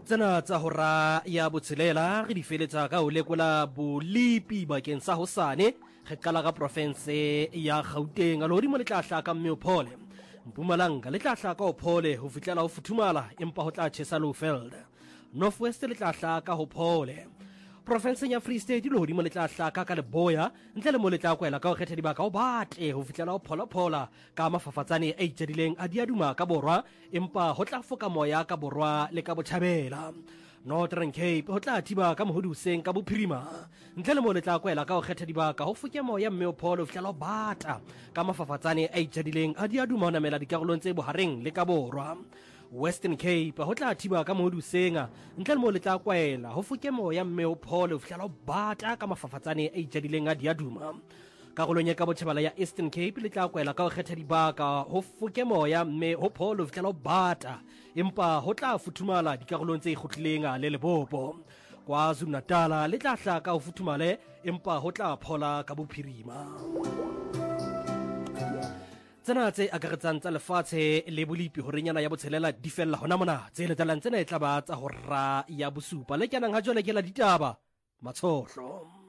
tsena tsa hora ya botshelela re di feletsa ka o lekola bolipi bakeng sa hosane re qala ka province ya Gauteng a lodi mo le tla hlaka mme o phole Mpumalanga le tla hlaka o phole ho fitlela ho futhumala empa ho tla tjhesa Lowveld Northwest le tla hlaka ho phole Province ya Free State le hodimo le tla hlaka ka Leboya ntle le mo le tla kwela ka ho kgetha dibaka ho bate ho fitlela ho phola ka mafafatsane a itjadileng a diaduma ka borwa empa ho tla foka moya ka borwa le ka botjhabela Northern Cape ho tla thiba ka mohoduseng ka bophirima ntle le mo le tla kwela ka ho kgetha dibaka ho foke moya mme o pholo ho fitlela ho bata ka mafafatsane a itjadileng a diaduma ho namela dikarolong tse bohareng le ka borwa Western Cape ho tla thiba ka mohoduseng ntle le mo le tla kwela ho foke moya mme o pholo ho fitlela ho bata ka mafafatsane a itjadileng a diaduma karolong ya ka botjhabela ya Eastern Cape le tla kwela ka ho kgetha dibaka ho foke moya mme ho pholo ho fitlela ho bata empa ho tla futhumala dikarolong tse ikgotlileng le Lebopo KwaZulu-Natal le tla hlaka ho futhumale empa ho tla phola ka bophirima tsena tse akaretsang tsa lefatshe le bolipi horenyana ya botshelela di fella hona mona tse letalang tsena e tla ba tsa hora ya bosupa le kenang ha jwale ke la ditaba matshohlo